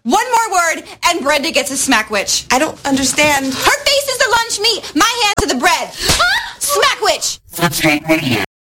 One more word, and Brenda gets a smackwitch. I don't understand. Her face is the lunch meat. My hands are the bread. Smackwitch. Footscape Radio.